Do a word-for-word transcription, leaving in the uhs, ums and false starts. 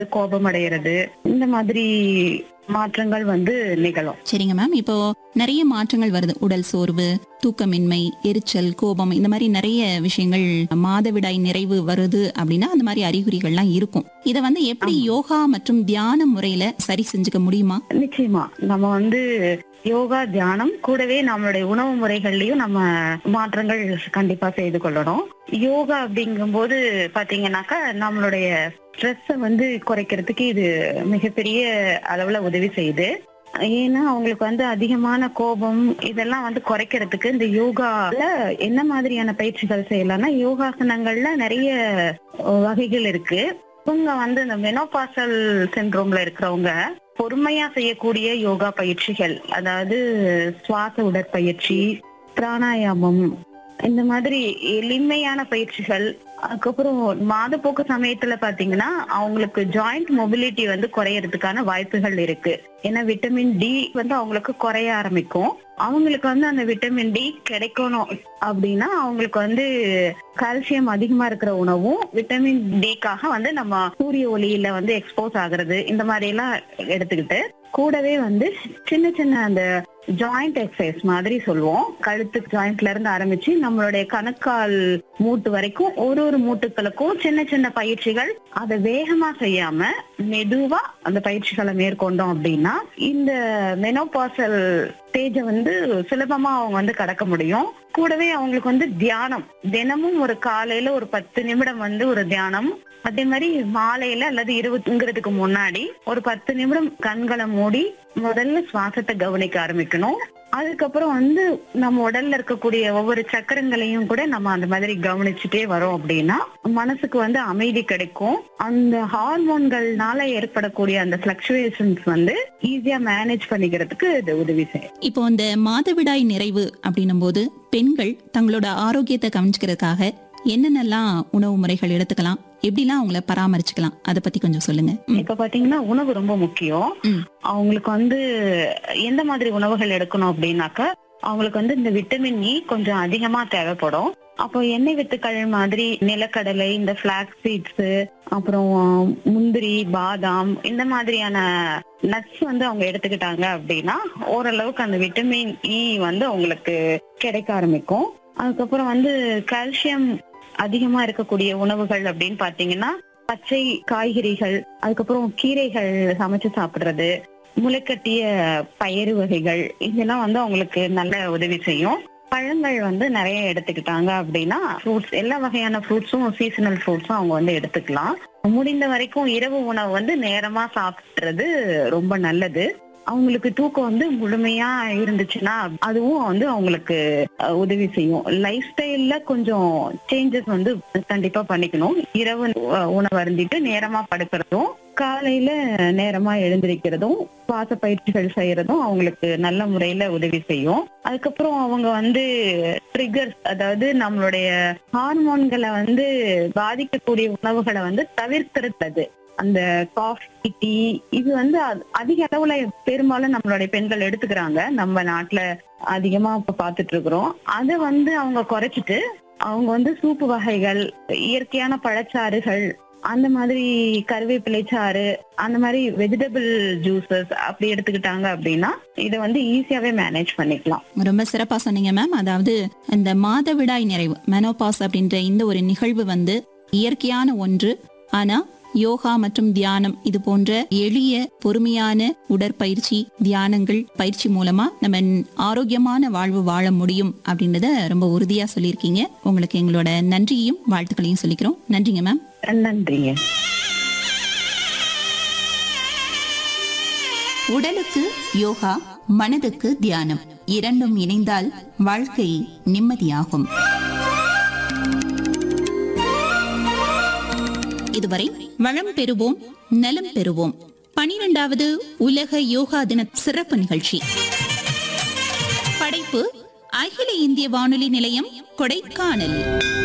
கோபம் அடைகிறது, இந்த மாதிரி மாற்றங்கள் வந்து நிகழும். சரிங்க மேம். இப்போ நிறைய மாற்றங்கள் வருது. உடல் சோர்வு, தூக்கமின்மை, எரிச்சல், கோபம், இந்த மாதிரி நிறைய விஷயங்கள் மாதவிடாய் நிறைவு வருது அப்படின்னா அந்த மாதிரி அறிகுறிகள்லாம் இருக்கும். இத வந்து எப்படி யோகா மற்றும் தியான முறையில சரி செஞ்சுக்க முடியுமா? நிச்சயமா நம்ம வந்து யோகா, தியானம் கூடவே நம்மளுடைய உணவு முறைகள்லயும் நம்ம மாற்றங்கள் கண்டிப்பா செய்து கொள்ளணும். யோகா அப்படிங்கும் போது பாத்தீங்கன்னாக்கா நம்மளுடைய ஸ்ட்ரெஸ் வந்து குறைக்கிறதுக்கு இது மிகப்பெரிய அளவுல உதவி செய்யுது. ஏன்னா அவங்களுக்கு வந்து அதிகமான கோபம் இதெல்லாம் வந்து குறைக்கிறதுக்கு இந்த யோகால என்ன மாதிரியான பயிற்சிகள் செய்யலாம்னா, யோகாசனங்கள்ல நிறைய வகைகள் இருக்கு. இவங்க வந்து இந்த மெனோபாசல் சிண்ட்ரோம்ல இருக்கிறவங்க பொறுமையா செய்யக்கூடிய யோகா பயிற்சிகள், அதாவது சுவாச உடற்பயிற்சி, பிராணாயாமம், இந்த மாதிரி எளிமையான பயிற்சிகள். அதுக்கப்புறம் மாதப்போக்கு சமயத்துல பாத்தீங்கன்னா அவங்களுக்கு ஜாயிண்ட் மொபிலிட்டி வந்து குறையறதுக்கான வாய்ப்புகள் இருக்கு. ஏன்னா விட்டமின் டி வந்து அவங்களுக்கு குறைய ஆரம்பிக்கும். அவங்களுக்கு வந்து அந்த விட்டமின் டி கிடைக்கணும் அப்படின்னா அவங்களுக்கு வந்து கால்சியம் அதிகமா இருக்கிற உணவும், விட்டமின் டிக்காக வந்து நம்ம சூரிய ஒளியில வந்து எக்ஸ்போஸ் ஆகுறது, இந்த மாதிரி எல்லாம் எடுத்துக்கிட்டு கூடவே வந்து சின்ன சின்ன அந்த ஜாயிண்ட் எக்ஸசைஸ் மாதிரி சொல்லுவோம். கழுத்து ஜாயிண்ட்ல இருந்து ஆரம்பிச்சு நம்மளுடைய கணுக்கால் மூட்டு வரைக்கும் ஒரு ஒரு மூட்டுக்களுக்கும் சின்ன சின்ன பயிற்சிகள், அதை வேகமா செய்யாம மெதுவா அந்த பயிற்சிகளை மேற்கொண்டோம் அப்படின்னா இந்த மெனோபாசல் ஸ்டேஜ வந்து சுலபமா அவங்க வந்து கடக்க முடியும். கூடவே அவங்களுக்கு வந்து தியானம், தினமும் ஒரு காலையில ஒரு பத்து நிமிடம் வந்து ஒரு தியானம், அதே மாதிரி மாலையில அல்லது இரவு தூங்குறதுக்கு முன்னாடி ஒரு பத்து நிமிடம் கண்களை மூடி முதல்ல சுவாசத்தை கவனிக்க ஆரம்பிக்கணும். அதுக்கப்புறம் வந்து நம்ம உடல்ல இருக்கக்கூடிய ஒவ்வொரு சக்கரங்களையும் கூட நம்ம அந்த மாதிரி கவனிச்சுட்டே வரோம் அப்படின்னா மனசுக்கு வந்து அமைதி கிடைக்கும். அந்த ஹார்மோன்கள்னால ஏற்படக்கூடிய அந்த பிளக்சுவேஷன்ஸ் வந்து ஈஸியா மேனேஜ் பண்ணிக்கிறதுக்கு இது உதவி செய்யும். இப்போ இந்த மாதவிடாய் நிறைவு அப்படின்னும் போது பெண்கள் தங்களோட ஆரோக்கியத்தை கவனிச்சுக்கிறதுக்காக என்னென்னலாம் உணவு முறைகள் எடுத்துக்கலாம், எப்படிலாம் அவங்கள பராமரிச்சுக்கலாம், அதை பத்தி கொஞ்சம் சொல்லுங்க. இப்ப பாத்தீங்கன்னா உணவு ரொம்ப முக்கியம். அவங்களுக்கு வந்து எந்த மாதிரி உணவுகள் எடுக்கணும் அப்படின்னாக்கா அவங்களுக்கு வந்து இந்த விட்டமின் இ கொஞ்சம் அதிகமா தேவைப்படும். அப்போ எண்ணெய் வித்துக்கள் மாதிரி நிலக்கடலை, இந்த பிளாக் சீட்ஸ், அப்புறம் முந்திரி, பாதாம், இந்த மாதிரியான நட்ஸ் வந்து அவங்க எடுத்துக்கிட்டாங்க அப்படின்னா ஓரளவுக்கு அந்த விட்டமின் இ வந்து அவங்களுக்கு கிடைக்க ஆரம்பிக்கும். அதுக்கப்புறம் வந்து கால்சியம் அதிகமா இருக்கக்கூடிய உணவுகள் அப்படின்னு பாத்தீங்கன்னா பச்சை காய்கறிகள், அதுக்கப்புறம் கீரைகள் சமைச்சு சாப்பிடுறது, முளைக்கட்டிய பயிறு வகைகள், இதெல்லாம் வந்து அவங்களுக்கு நல்ல உதவி செய்யும். பழங்கள் வந்து நிறைய எடுத்துக்கிட்டாங்க அப்படின்னா ஃப்ரூட்ஸ், எல்லா வகையான ஃப்ரூட்ஸும், சீசனல் ஃப்ரூட்ஸும் அவங்க வந்து எடுத்துக்கலாம். முடிந்த வரைக்கும் இரவு உணவு வந்து நேரமா சாப்பிடுறது ரொம்ப நல்லது. அவங்களுக்கு தூக்கம் வந்து முழுமையா இருந்துச்சுன்னா அதுவும் வந்து அவங்களுக்கு உதவி செய்யும். லைஃப் ஸ்டைல்ல கொஞ்சம் சேஞ்சஸ் வந்து கண்டிப்பா பண்ணிக்கணும். இரவு உணவு அருந்திட்டு நேரமா படுக்கிறதும், காலையில நேரமா எழுந்திருக்கிறதும், சுவாச பயிற்சிகள் செய்யறதும் அவங்களுக்கு நல்ல முறையில உதவி செய்யும். அதுக்கப்புறம் அவங்க வந்து ட்ரிகர்ஸ், அதாவது நம்மளுடைய ஹார்மோன்களை வந்து பாதிக்கக்கூடிய உணவுகளை வந்து தவிர்க்கிறது. அந்த காஃபி, டீ, இது வந்து அதிக அளவுல பெரும்பாலும் நம்மளுடைய பெண்கள் எடுத்துக்கிறாங்க. நம்ம நாட்டுல அதிகமா இப்ப பாத்துட்டு இருக்கிறோம். அதை வந்து அவங்க குறைச்சிட்டு அவங்க வந்து சூப்பு வகைகள், இயற்கையான பழச்சாறுகள், அந்த மாதிரி கருவேப்பிலை சாறு, அந்த மாதிரி வெஜிடபிள் ஜூசஸ் அப்படி எடுத்துக்கிட்டாங்க அப்படின்னா இதை வந்து ஈஸியாவே மேனேஜ் பண்ணிக்கலாம். ரொம்ப சிறப்பா சொன்னீங்க மேம். அதாவது இந்த மாதவிடாய் நிறைவு, மெனோபாஸ் அப்படின்ற இந்த ஒரு நிகழ்வு வந்து இயற்கையான ஒன்று. ஆனா யோகா மற்றும் தியானம் இது போன்ற எளிய பொறுமையான உடற்பயிற்சி, தியானங்கள் பயிற்சி மூலமா நம்ம ஆரோக்கியமான வாழ்வு வாழ முடியும் அப்படின்றத ரொம்ப உறுதியா சொல்லியிருக்கீங்க. உங்களுக்கு எங்களோட நன்றியையும் வாழ்த்துக்களையும் சொல்லிக்கிறோம். நன்றிங்க மேம். நன்றிங்க. உடலுக்கு யோகா, மனதுக்கு தியானம், இரண்டும் இணைந்தால் வாழ்க்கை நிம்மதியாகும். இதுவரை வளம் பெறுவோம், நலம் பெறுவோம் பனிரெண்டாவது உலக யோகா தின சிறப்பு நிகழ்ச்சி. படைப்பு அகில இந்திய வானொலி நிலையம், கொடைக்கானல்.